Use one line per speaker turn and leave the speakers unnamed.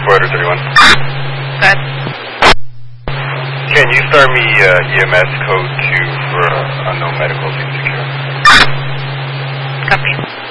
431.
Good.
Can you start me EMS code 2 for unknown medical insecure?
Copy.